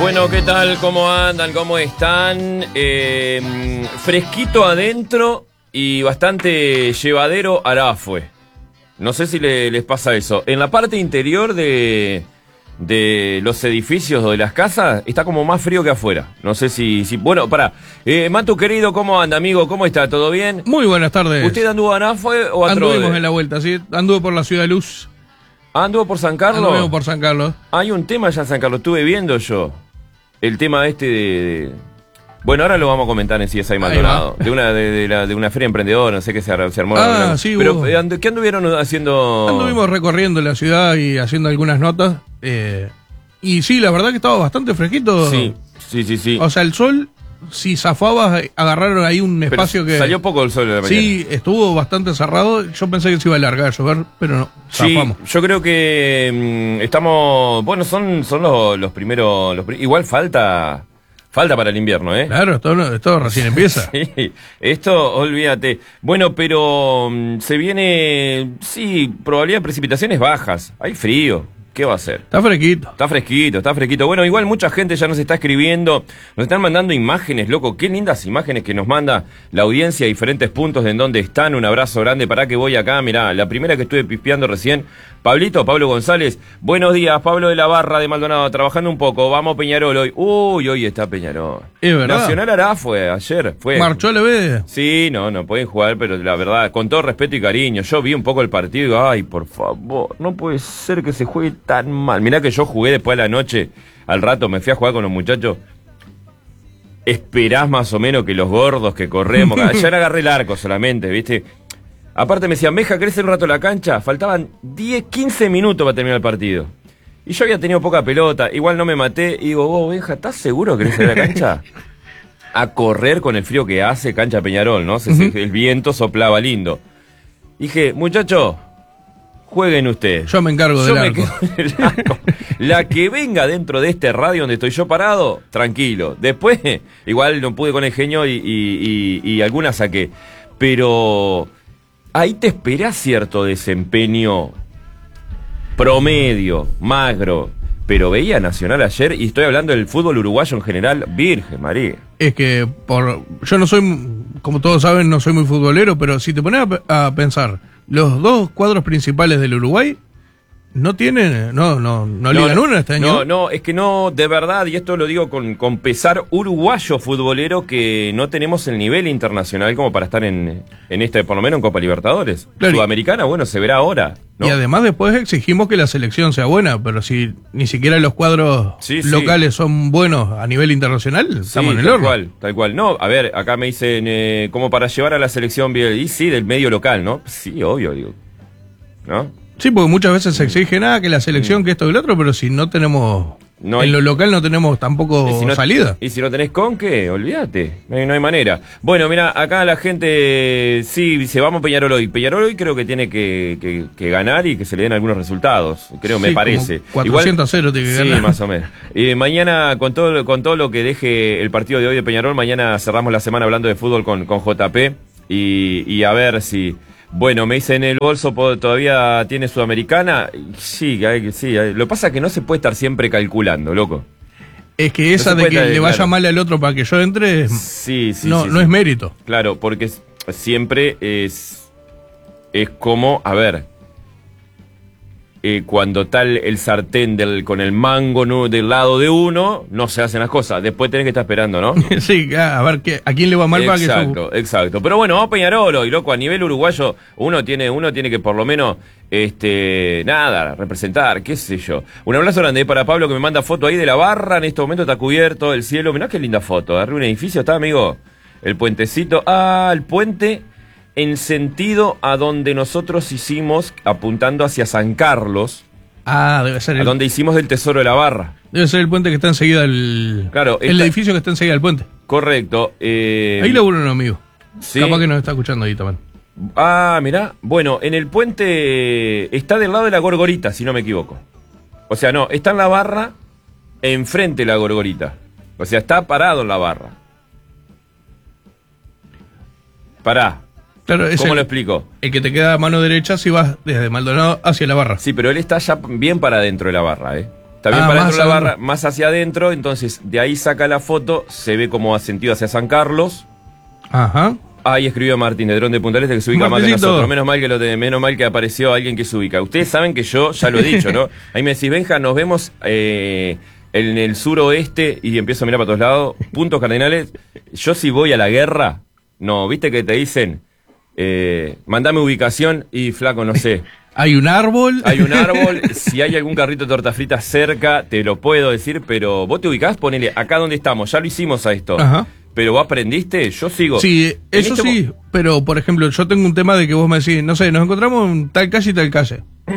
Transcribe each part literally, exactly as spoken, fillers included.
Bueno, ¿qué tal? ¿Cómo andan? ¿Cómo están? Eh, fresquito adentro y bastante llevadero Arafue. No sé si le, les pasa eso. En la parte interior de, de los edificios o de las casas está como más frío que afuera. No sé si... si bueno, pará. Eh, Matu, querido, ¿cómo anda, amigo? ¿Cómo está? ¿Todo bien? Muy buenas tardes. ¿Usted anduvo a Arafue o a Trode? Anduvimos en la vuelta, sí. Anduve por la Ciudad de Luz. ¿Anduvo por San Carlos? Anduvimos por San Carlos. Hay un tema ya en San Carlos. Estuve viendo yo. El tema este de, de... Bueno, ahora lo vamos a comentar en C S I Maldonado. De una, de, de, la, de una feria emprendedora, no sé qué se, se armó. Ah, una... sí, Pero, hubo... eh, ¿qué anduvieron haciendo? Anduvimos recorriendo la ciudad y haciendo algunas notas. Eh, y sí, la verdad que estaba bastante fresquito. Sí, sí, sí, sí. O sea, el sol, si zafabas, agarraron ahí un espacio pero que... salió poco el sol de la mañana. Sí, estuvo bastante cerrado. Yo pensé que se iba a alargar a llover, pero no. Sí, zafamos. yo creo que mmm, estamos... Bueno, son, son los, los primeros... Los, igual falta... Falta para el invierno, ¿eh? Claro, esto, esto recién empieza. Sí, esto, olvídate. Bueno, pero um, se viene, sí, probabilidad de precipitaciones bajas. Hay frío. ¿Qué va a hacer? Está fresquito. Está fresquito, está fresquito. Bueno, igual mucha gente ya nos está escribiendo, nos están mandando imágenes, loco. Qué lindas imágenes que nos manda la audiencia a diferentes puntos de en donde están. Un abrazo grande para que voy acá. Mirá, la primera que estuve pispeando recién. Pablito, Pablo González. Buenos días, Pablo de la Barra de Maldonado. Trabajando un poco. Vamos Peñarol hoy. Uy, hoy está Peñarol. Es verdad. Nacional Ará fue ayer. Fue. Marchó la vez. Sí, no, no pueden jugar, pero la verdad, con todo respeto y cariño. Yo vi un poco el partido y digo, ay, por favor, no puede ser que se juegue tan mal. Mirá que yo jugué después de la noche, al rato me fui a jugar con los muchachos. Esperás más o menos que los gordos que corremos. Ayer agarré el arco solamente, ¿viste? Aparte me decían, Meja, ¿querés ir un rato a la cancha? Faltaban diez, quince minutos para terminar el partido. Y yo había tenido poca pelota, igual no me maté. Y digo, vos, Meja, ¿estás seguro que querés ir a la cancha? A correr con el frío que hace cancha Peñarol, ¿no? Se, uh-huh. se, el viento soplaba lindo. Dije, muchachos, jueguen ustedes. Yo me encargo yo del me arco. del arco. La que venga dentro de este radio donde estoy yo parado, tranquilo. Después, igual no pude con el genio y, y, y, y algunas saqué. Pero ahí te esperás cierto desempeño promedio, magro. Pero veía Nacional ayer, y estoy hablando del fútbol uruguayo en general, Virgen María. Es que, por yo no soy, como todos saben, no soy muy futbolero, pero si te pones a, a pensar, los dos cuadros principales del Uruguay no tienen, no, no, no ligan no, uno este año. No, no, es que no, de verdad, y esto lo digo con, con pesar uruguayo futbolero, que no tenemos el nivel internacional como para estar en, en este, por lo menos en Copa Libertadores. Claro. Sudamericana, bueno, se verá ahora, ¿no? Y además después exigimos que la selección sea buena, pero si ni siquiera los cuadros sí, locales sí. son buenos a nivel internacional, sí, estamos en el tal horno. Cual, tal cual. No, a ver, acá me dicen, eh, como para llevar a la selección bien, y sí, del medio local, ¿no? Sí, obvio, digo, ¿no? Sí, porque muchas veces se exige nada, que la selección, mm. que esto y el otro, pero si no tenemos, no hay, en lo local no tenemos tampoco y si no, salida. Y si no tenés con qué, olvídate, no hay, no hay manera. Bueno, mira, acá la gente, sí, dice, vamos Peñarol hoy. Peñarol hoy creo que tiene que, que, que ganar y que se le den algunos resultados, creo, sí, me parece. cuatrocientos a cero tiene que ganar. Sí, más o menos. Y mañana, con todo, con todo lo que deje el partido de hoy de Peñarol, mañana cerramos la semana hablando de fútbol con, con J P y, y a ver si... Bueno, me dicen, ¿el bolso todavía tiene Sudamericana? Sí, sí. Lo que pasa es que no se puede estar siempre calculando, loco. Es que esa no de que estar, le vaya claro. mal al otro para que yo entre, sí, sí, no, sí, no sí. es mérito. Claro, porque siempre es, es como, a ver, eh, cuando tal el sartén del, con el mango no, del lado de uno, no se hacen las cosas. Después tenés que estar esperando, ¿no? Sí, a ver qué, a quién le va mal exacto, para que Exacto, exacto. Pero bueno, vamos a Peñarol hoy, loco. A nivel uruguayo, uno tiene, uno tiene que por lo menos, este, nada, representar, qué sé yo. Un abrazo grande para Pablo, que me manda foto ahí de la Barra. En este momento está cubierto el cielo. Mirá qué linda foto. Arriba un edificio está, amigo. El puentecito. Ah, el puente en sentido a donde nosotros hicimos, apuntando hacia San Carlos. Ah, debe ser el... A donde hicimos el Tesoro de la Barra. Debe ser el puente que está enseguida del... Claro. El esta... edificio que está enseguida del puente. Correcto. Eh... Ahí labura un amigo. ¿Sí? Capaz que nos está escuchando ahí también. Ah, mirá. Bueno, en el puente está del lado de la Gorgorita, si no me equivoco. O sea, no, está en la Barra, enfrente de la Gorgorita. O sea, está parado en la Barra. Pará. Claro, es ¿Cómo el, lo explico? El que te queda a mano derecha si vas desde Maldonado hacia la Barra. Sí, pero él está ya bien para adentro de la Barra, ¿eh? Está bien Ah, para más dentro de la adentro. barra, más hacia adentro, entonces de ahí saca la foto, se ve como ha sentido hacia San Carlos. Ajá. Ahí escribió Martín de Dron de Punta del Este, que se ubica más que Martincito. nosotros. Menos mal que lo te- menos mal que apareció alguien que se ubica. Ustedes saben que yo ya lo he dicho, ¿no? Ahí me decís, Benja, nos vemos eh, en el suroeste y empiezo a mirar para todos lados. Puntos cardinales. Yo si voy a la guerra, no, viste que te dicen, eh, mandame ubicación y flaco, no sé. Hay un árbol. Hay un árbol, si hay algún carrito de torta frita cerca, te lo puedo decir, pero vos te ubicás, ponele acá donde estamos, ya lo hicimos a esto. Ajá. Pero vos aprendiste, yo sigo. Sí, En eso este sí, pero por ejemplo, yo tengo un tema de que vos me decís, no sé, nos encontramos en tal calle y tal calle.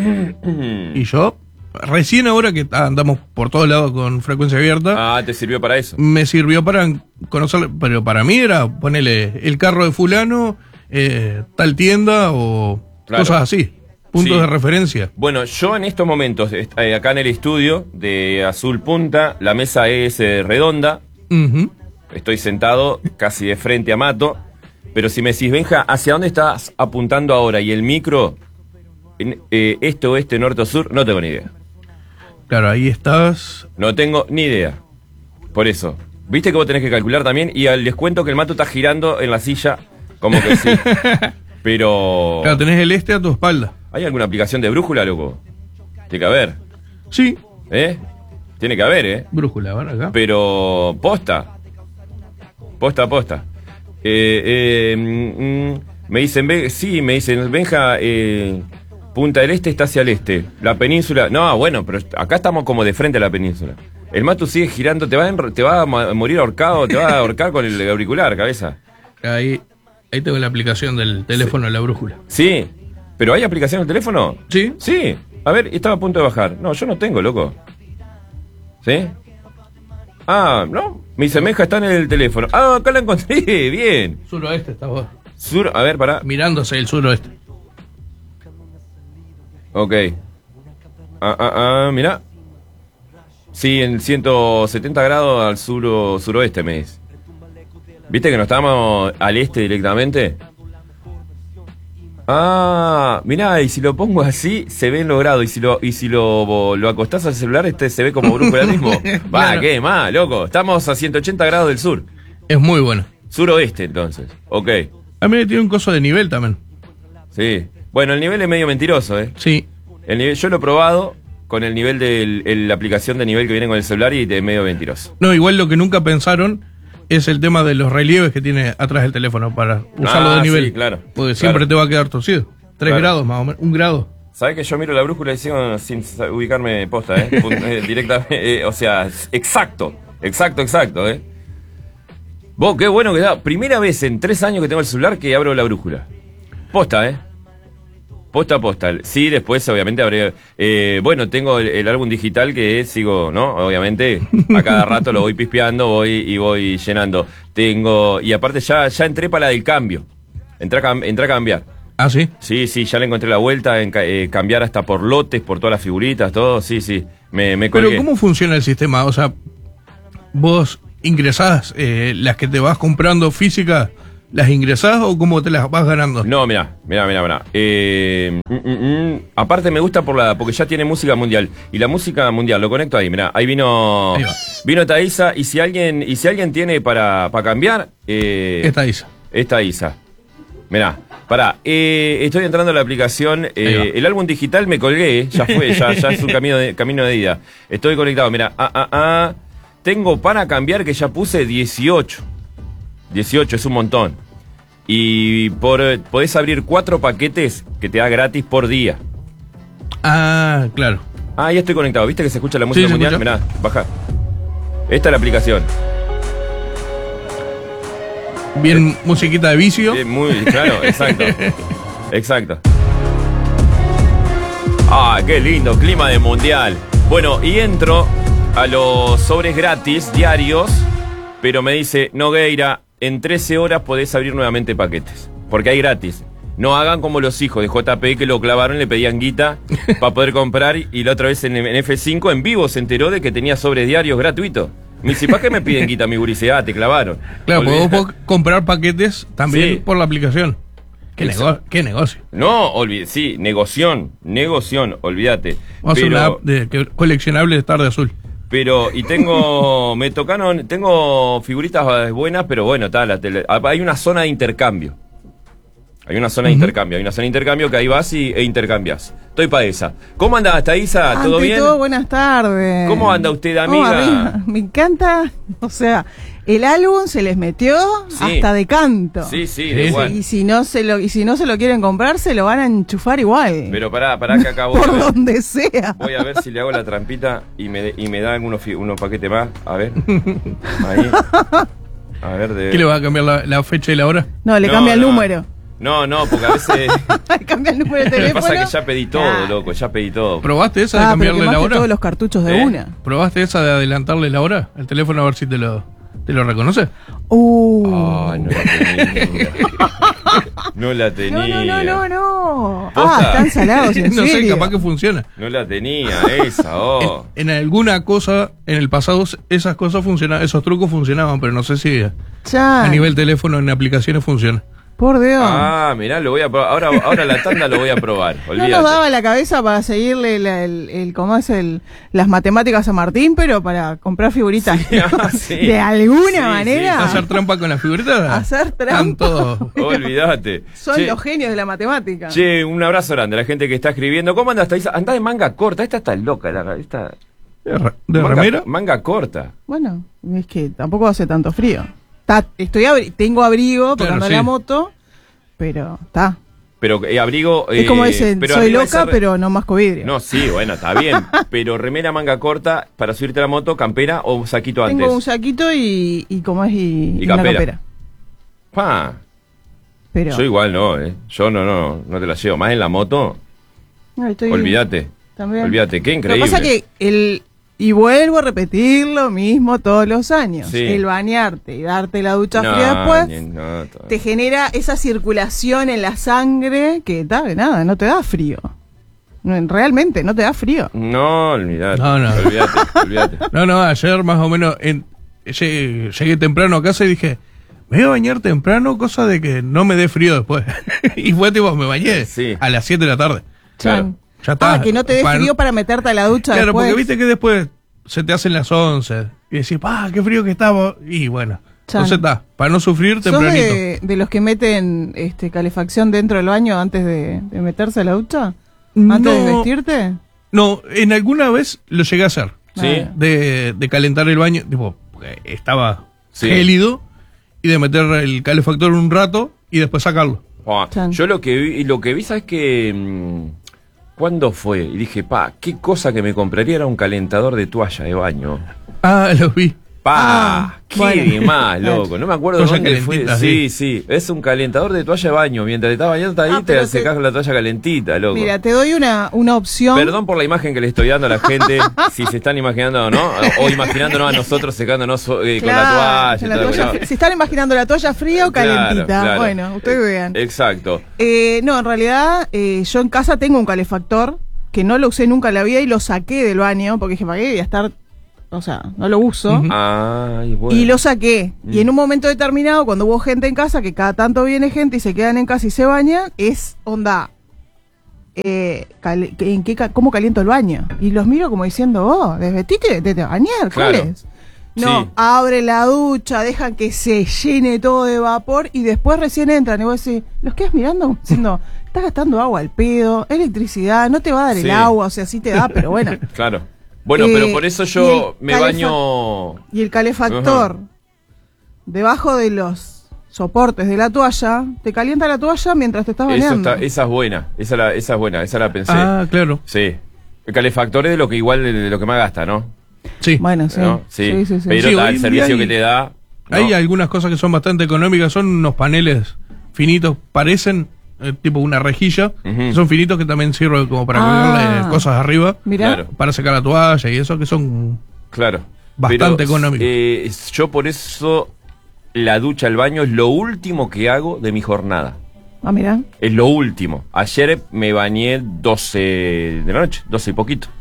Y yo, recién ahora que andamos por todos lados con frecuencia abierta, Ah, te sirvió para eso. me sirvió para conocer, pero para mí era ponerle el carro de fulano, eh, tal tienda o Claro. cosas así, puntos Sí. de referencia. Bueno, yo en estos momentos, est- eh, acá en el estudio de Azul Punta, la mesa es eh, redonda, Ujú. estoy sentado casi de frente a Mato, pero si me decís, Benja, ¿hacia dónde estás apuntando ahora? Y el micro, en, eh, este, oeste, norte o sur, no tengo ni idea. Claro, ahí estás. No tengo ni idea. Por eso. Viste que vos tenés que calcular también y al descuento que el Mato está girando en la silla, como que sí. Pero... Claro, tenés el este a tu espalda. ¿Hay alguna aplicación de brújula, loco? Tiene que haber, Sí, ¿eh? Tiene que haber, ¿eh? brújula, ¿verdad? Acá. Pero posta. Posta, posta. Eh, eh, mm, mm, me dicen, Be- sí, me dicen, Benja, eh, Punta del Este está hacia el este. La península, no, bueno, pero acá estamos como de frente a la península. El Matu sigue girando, te va a, enro- te va a ma- morir ahorcado, te va a ahorcar con el auricular, cabeza. Ahí, ahí tengo la aplicación del teléfono de la brújula. Sí, pero ¿hay aplicación en el teléfono? Sí. Sí. A ver, estaba a punto de bajar. No, yo no tengo, loco. ¿Sí? Ah, ¿no? Mi semeja está en el teléfono. Ah, acá la encontré, bien. Suroeste está vos. Sur, a ver, pará. Mirándose el suroeste. Ok. Ah, ah, ah, mirá. Sí, en ciento setenta grados al sur suroeste, me dice. ¿Viste que no estábamos al este directamente? Ah, mirá, y si lo pongo así, se ve en los grados. Y si lo, y si lo, lo acostás al celular, este se ve como brújula mismo. Va, Claro. qué más, loco. Estamos a ciento ochenta grados del sur. Es muy bueno. Suroeste, entonces. Ok. A mí tiene un coso de nivel también. Sí. Bueno, el nivel es medio mentiroso, ¿eh? Sí. El nivel, yo lo he probado con el nivel de la aplicación de nivel que viene con el celular y es medio mentiroso. No, igual lo que nunca pensaron es el tema de los relieves que tiene atrás del teléfono para usarlo Ah, de nivel. sí, claro. Porque Claro. siempre te va a quedar torcido. Tres Claro. grados más o menos. Un grado. ¿Sabés que yo miro la brújula y sigo sin sa- ubicarme posta, eh? Pun- eh, directamente, eh, o sea, exacto, exacto, exacto, eh. Vos, qué bueno que da. Primera vez en tres años que tengo el celular que abro la brújula. Posta, eh. Posta, posta. Sí, después obviamente habré... eh, bueno, tengo el, el álbum digital que sigo, ¿no? Obviamente, a cada rato lo voy pispeando voy y voy llenando. Tengo... Y aparte ya, ya entré para la del cambio. Entré a, cam- entré a cambiar. Ah, sí. Sí, sí, ya le encontré la vuelta, en ca- eh, cambiar hasta por lotes, por todas las figuritas, todo, sí, sí, me, me colgué. Pero ¿cómo funciona el sistema? O sea, vos ingresás eh, las que te vas comprando físicas, ¿las ingresás o cómo te las vas ganando? No, mirá, mirá, mirá, mirá. Eh, mm, mm, mm. Aparte me gusta por la, porque ya tiene música mundial. Y la música mundial, lo conecto ahí, mirá, ahí vino, Ahí va. vino esta Isa, y si alguien, y si alguien tiene para, para cambiar, eh, Esta Isa. esta Isa. Mirá, pará, eh, estoy entrando a la aplicación, Ahí eh, va. el álbum digital me colgué, eh, ya fue, ya, ya es un camino de, camino de ida. Estoy conectado, mirá, ah, ah, ah, tengo para cambiar que ya puse dieciocho. dieciocho es un montón. Y por, podés abrir cuatro paquetes que te da gratis por día. Ah, claro. Ah, ya estoy conectado, ¿viste que se escucha la música Sí, se mundial? escucha. Mirá, baja. Esta es la aplicación. Bien, musiquita de vicio. Eh, muy, claro, exacto. Exacto. Ah, qué lindo, clima de mundial. Bueno, y entro a los sobres gratis diarios, pero me dice, Nogueira, en trece horas podés abrir nuevamente paquetes, porque hay gratis. No hagan como los hijos de J P que lo clavaron, le pedían guita para poder comprar, y la otra vez en, en F cinco en vivo se enteró de que tenía sobres diarios gratuitos. Me dice, ¿para qué me piden guita, mi gurice? Ah, te clavaron. Claro, porque Olvida- vos podés comprar paquetes también Sí. por la aplicación. ¿Qué, nego ¿Qué negocio? No, olvídate, sí, negoción, negoción, olvídate. Vamos a hacer una app de, que, coleccionable de tarde azul. Pero, y tengo, me tocaron, tengo figuritas buenas, pero bueno, tal, la tele, hay una zona de intercambio. Hay una zona uh-huh. de intercambio, hay una zona de intercambio que ahí vas y, e intercambias. Estoy para esa. ¿Cómo anda, Thaisa? ¿Todo Ante bien? todo, buenas tardes. ¿Cómo anda usted, amiga? Oh, me encanta, o sea, el álbum se les metió sí. hasta de canto. Sí, sí, de igual. Y si no se lo, y si no se lo quieren comprar, se lo van a enchufar igual. Pero pará, pará que acabo. Por donde sea. Voy a ver si le hago la trampita y me, y me da algunos unos paquetes más. A ver. Ahí. A ver, de... ¿Qué le va a cambiar la, la fecha y la hora? No, le no, cambia el no. número. No, no, porque a veces... Cambia el número de teléfono. Lo que pasa es que ya pedí todo, ah. loco, ya pedí todo. ¿Probaste esa de ah, cambiarle la hora? todos los cartuchos de ¿Eh? una. ¿Probaste esa de adelantarle la hora? El teléfono a ver si te lo, te lo reconoce. Uh. Ay, no la tenía. No la tenía. No, no, no, no, no. Ah, están salados, en No sé, serio. capaz que funciona. No la tenía esa, oh. En, en alguna cosa, en el pasado, esas cosas funcionaban, esos trucos funcionaban, pero no sé si ya. a nivel teléfono en aplicaciones funciona. Por Dios. Ah, mirá, lo voy a probar. Ahora, ahora la tanda lo voy a probar. Olvídate. No nos daba la cabeza para seguirle la, el, el, ¿cómo es el, las matemáticas a Martín, pero para comprar figuritas. Sí, ah, sí. De alguna sí, manera. Sí. ¿Hacer trampa con las figuritas? Hacer trampa. Olvídate. Son che, los genios de la matemática. Che, un abrazo grande a la gente que está escribiendo. ¿Cómo andas, Thaisa? Andá de manga corta. Esta está loca. La, esta... ¿De, de manga, remera? Manga corta. Bueno, es que tampoco hace tanto frío. Ta, estoy abri tengo abrigo porque ando en la moto. Pero está. Pero eh, abrigo. Eh, es como dicen, pero soy loca, esa... pero no más vidrio. No, sí, bueno, está bien. Pero remera manga corta para subirte a la moto, campera o saquito antes. Tengo un saquito y, y como es y, y, y campera. una campera. Pa. Pero... Yo igual no, eh. Yo no, no, no te la llevo. Más en la moto. No, estoy... Olvídate. También. Olvídate, qué increíble. Lo que pasa que el. Y vuelvo a repetir lo mismo todos los años. Sí. El bañarte y darte la ducha no, fría después no, te genera esa circulación en la sangre que da, nada, no te da frío. No, realmente no te da frío. No, olvídate. No, no. Olvídate, olvídate. No, no, ayer más o menos en, llegué, llegué temprano a casa y dije, me voy a bañar temprano, cosa de que no me dé frío después. Y fue tipo, me bañé sí. a las siete de la tarde. Claro. Ya está. Ah, que no te dé para... frío para meterte a la ducha claro, después. Porque viste que después se te hacen las once y decís, ah, qué frío que estaba. Y bueno, Chan. Entonces está, para no sufrir tempranito. ¿Sos de, de los que meten este, calefacción dentro del baño antes de, de meterse a la ducha? ¿Antes no, de vestirte? No, en alguna vez lo llegué a hacer. ¿Sí? De, de calentar el baño, tipo, estaba sí. gélido, y de meter el calefactor un rato y después sacarlo. Oh, yo lo que vi, lo que vi, ¿sabes qué? Mmm, ¿Cuándo fue? Y dije, pa, qué cosa que me compraría era un calentador de toalla de baño. Ah, lo vi. Pa, ah, qué bueno. más, loco. No me acuerdo Cosa dónde fue. Sí. sí, sí. Es un calentador de toalla de baño. Mientras te estás bañando ahí, ah, te secas con la toalla calentita, loco. Mira, te doy una, una opción. Perdón por la imagen que le estoy dando a la gente, si se están imaginando o no, o imaginándonos a nosotros secándonos eh, claro, con la toalla. La toalla no. ¿Se están imaginando la toalla fría o calentita? Claro, claro. Bueno, ustedes vean. Exacto. Eh, no, en realidad, eh, yo en casa tengo un calefactor que no lo usé nunca en la vida y lo saqué del baño porque dije, ¿para qué voy a estar? O sea, no lo uso. Uh-huh. Ay, bueno. Y lo saqué. Mm. Y en un momento determinado, cuando hubo gente en casa, que cada tanto viene gente y se quedan en casa y se bañan, es onda. Eh, cal ¿en qué ca ¿Cómo caliento el baño? Y los miro como diciendo, oh, desvestite, te, te bañar, ¿cuál claro. es? No, sí. abre la ducha, dejan que se llene todo de vapor y después recién entran. Y vos decís, ¿los quedas mirando? Diciendo, estás gastando agua al pedo, electricidad, no te va a dar sí. el agua, o sea, sí te da, pero bueno. Claro. Bueno, eh, pero por eso yo me baño... Y el calefactor, uh-huh. debajo de los soportes de la toalla, te calienta la toalla mientras te estás bañando. Eso está, esa es buena, esa, la, esa es buena, esa la pensé. Ah, claro. Sí. El calefactor es de lo que igual de lo que más gasta, ¿no? Sí. Bueno, sí. ¿No? Sí. sí, sí, sí. Pero sí, da, el servicio hay, que te da... ¿no? Hay algunas cosas que son bastante económicas, son unos paneles finitos, parecen... Eh, tipo una rejilla, uh-huh. son finitos que también sirven como para ah, colgarle cosas arriba, claro. para secar la toalla y eso, que son claro. bastante Pero, económicos. Eh, yo por eso la ducha, el baño es lo último que hago de mi jornada. Ah, mira. Es lo último. Ayer me bañé doce de la noche, doce y poquito.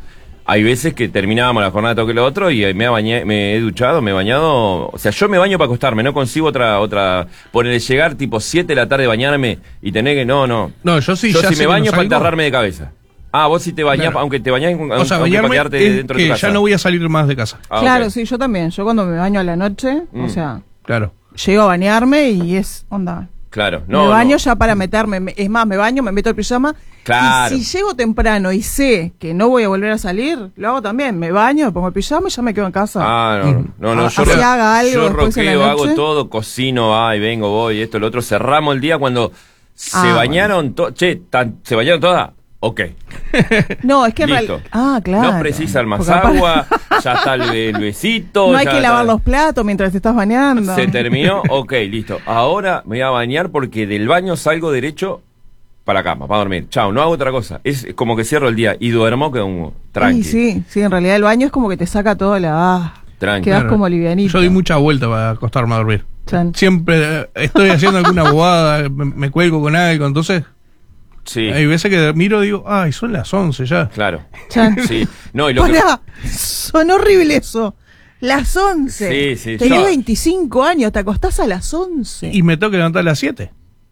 hay veces que terminábamos la jornada todo que lo otro y me, bañé, me he duchado, me he bañado. O sea, yo me baño para acostarme, no consigo otra, otra, por el llegar tipo siete de la tarde bañarme y tener que, no, no. No, yo sí, yo ya si sé me que baño no para salgo. enterrarme de cabeza. Ah, vos sí te bañás, Claro. aunque te bañás, O sea, aunque bañarme para quedarte es dentro de que tu casa. ya no voy a salir más de casa. Ah, Claro, ok. sí, yo también. Yo cuando me baño a la noche, Mm. o sea, Claro. llego a bañarme y es onda. Claro, no. me baño no. ya para meterme. me- Es más, me baño, me meto el pijama. Claro. Y si llego temprano y sé que no voy a volver a salir, lo hago también. Me baño, me pongo el pijama y ya me quedo en casa. Ah, no, no, no, no, Ah, yo, así ro- haga algo yo después en la roqueo, noche. hago todo, cocino, ay, vengo, voy, esto, lo otro, cerramos el día cuando se Ah, bañaron, to- che, tan- ¿se bañaron todas? Ok, No, es que en listo. realidad. Ah, claro. No precisan más Porque aparte- agua, ya está el, el besito. No hay ya que está- lavar los platos mientras te estás bañando. Se terminó, ok, listo. Ahora me voy a bañar porque del baño salgo derecho para la cama, para dormir. Chao, no hago otra cosa. Es como que cierro el día y duermo como tranqui. Sí, sí, sí, en realidad el baño es como que te saca todo la. Ah, Tranqui. quedás Claro. como livianito. Yo doy mucha vuelta para acostarme a dormir. Chan. Siempre eh, estoy haciendo alguna bobada, me, me cuelgo con algo, entonces Sí, hay veces que miro y digo, ay, son las once ya. claro. Chan. Sí, no, y lo que... Pará, son horrible eso. Las once. Sí, sí, Tenés yo- veinticinco años, te acostás a las once. Y me tengo que levantar a las siete.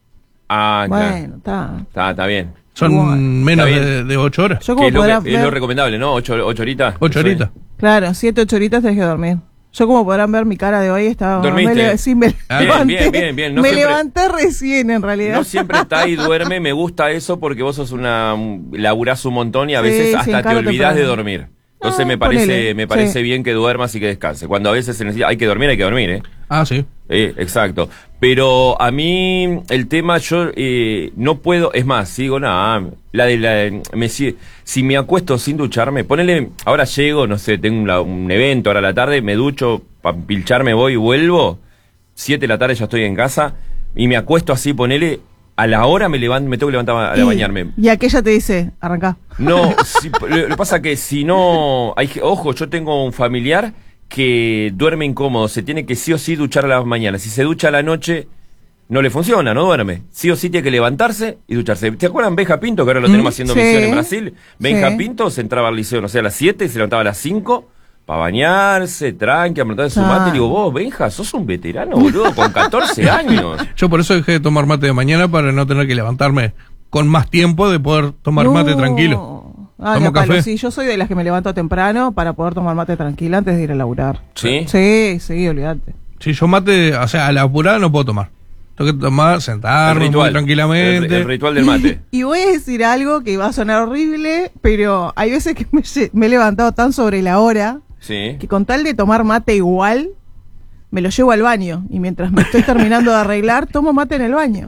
Ah, claro. Bueno, está. Está, está bien. Son Bueno. menos Está de, de ocho horas. Yo Que como es, lo podrán que- es lo ver. recomendable, ¿no? Ocho, ocho horitas. Ocho Sí. horitas. Claro, siete, ocho horitas tenés que dormir. Yo como podrán ver mi cara de hoy estaba. ¿Dormiste? Me, le- sí, me Ah, bien, levanté. bien, bien, bien. No me siempre- levanté recién en realidad. No siempre está y duerme, me gusta eso porque vos sos una... laburás un montón y a Sí, veces sí, hasta te encaro olvidás de temprano. dormir. Entonces Ah, me parece ponele, me parece sí. bien que duermas y que descanses. Cuando a veces se necesita... Hay que dormir, hay que dormir, ¿eh? Ah, sí. Eh, exacto. Pero a mí el tema yo eh, no puedo, es más, sigo nada, la de la me si, si me acuesto sin ducharme, ponele, ahora llego, no sé, tengo un, la- un evento ahora a la tarde, me ducho, para pilcharme voy y vuelvo, siete de la tarde ya estoy en casa y me acuesto así, ponele, a la hora me levanto, me tengo que levantar a, a Y- bañarme. Y aquella te dice, arrancá. No, si- lo, lo que pasa que si no, hay, que- ojo, yo tengo un familiar que duerme incómodo, se tiene que sí o sí duchar a la mañana. Si se ducha a la noche, no le funciona, no duerme. Sí o sí tiene que levantarse y ducharse. ¿Te acuerdan Benja Pinto, que ahora lo tenemos haciendo sí, misión en Brasil? Benja sí. Pinto se entraba al liceo, no sé, a las siete y se levantaba a las cinco para bañarse, tranqui, a montar su Ah. mate. Y digo, vos, Benja, sos un veterano, boludo, con catorce años. Yo por eso dejé de tomar mate de mañana para no tener que levantarme con más tiempo de poder tomar No. mate tranquilo. Ah, Tomo no, palo, café. sí, yo soy de las que me levanto temprano para poder tomar mate tranquila antes de ir a laburar. ¿Sí? Sí, sí, olvídate. Si yo mate, o sea, a la apurada no puedo tomar. Tengo que tomar, El sentarme muy ritual, tranquilamente. el, el ritual del mate. Y voy a decir algo que va a sonar horrible, pero hay veces que me, lle- me he levantado tan sobre la hora Sí. que con tal de tomar mate igual, me lo llevo al baño. Y mientras me estoy terminando de arreglar, tomo mate en el baño.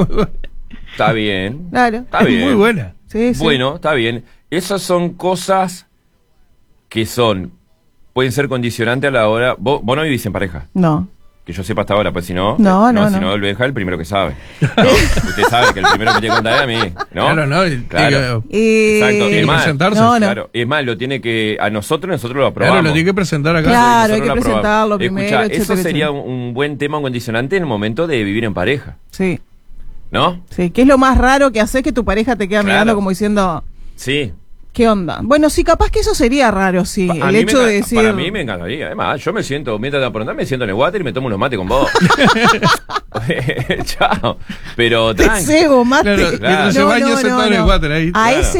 Está bien. Claro. Está bien. Muy buena. Sí, sí. Bueno, está bien. Esas son cosas que son, pueden ser condicionantes a la hora. Vos, vos no vivís en pareja, No. que yo sepa hasta ahora, pues si no, No, eh, no, si no. no, el Benja es el primero que sabe. ¿no? Usted sabe que el primero que tiene que contar es a mí, ¿no? Claro, ¿no? Y- Claro. Eh, Exacto. Tiene Es que más, presentarse. No, no. claro, es más, lo tiene que, a nosotros, nosotros lo aprobamos. Claro, lo tiene que presentar acá. Claro. hay Nosotros que lo aprobamos. presentarlo primero, Escuchá, etcétera, eso sería etcétera. un, un buen tema, un condicionante en el momento de vivir en pareja, Sí, ¿no? sí. ¿Qué es lo más raro que haces que tu pareja te queda Claro. mirando como diciendo, Sí. ¿qué onda? Bueno, sí, capaz que eso sería raro, sí. Pa- a El mí hecho me enca- de decir. Para mí me encantaría. Además, yo me siento, mientras te aprendas, me siento en el water y me tomo unos mates con vos. Chao. Pero Te tranqui. cebo, mate. Claro, mientras se No, baña no, sentado no, en el no. water ahí. A Claro. ese